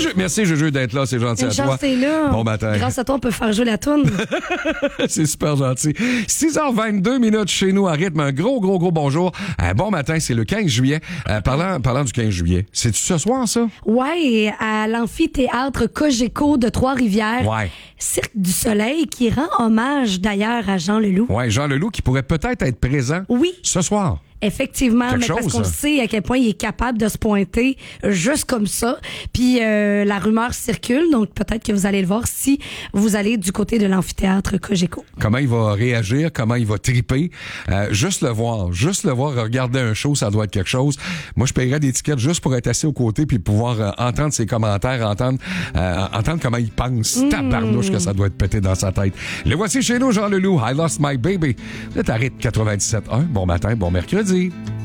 Merci, Juju, d'être là. C'est gentil Une à toi. chance, t'es là. Bon matin. Grâce à toi, on peut faire jouer la toune. C'est super gentil. 6h22 minutes chez nous à rythme. Un gros bonjour. Bon matin, c'est le 15 juillet. Parlant du 15 juillet, c'est-tu ce soir, ça? Ouais, à l'amphithéâtre Cogeco de Trois-Rivières. Ouais. Cirque du Soleil qui rend hommage d'ailleurs à Jean Leloup. Ouais, Jean Leloup qui pourrait peut-être être présent Oui. ce soir. Effectivement, Quelque mais parce chose, qu'on ça. sait à quel point il est capable de se pointer juste comme ça. Puis la rumeur circule, donc peut-être que vous allez le voir si vous allez du côté de l'amphithéâtre Cogeco. Comment il va réagir, comment il va triper. Juste le voir, regarder un show, ça doit être quelque chose. Moi, je paierais des tickets juste pour être assis aux côtés puis pouvoir entendre ses commentaires, entendre comment il pense. Tabarnouche que ça doit être pété dans sa tête. Le voici chez nous, Jean Leloup. I Lost My Baby. Là, t'arrêtes 97.1. Bon matin, bon mercredi.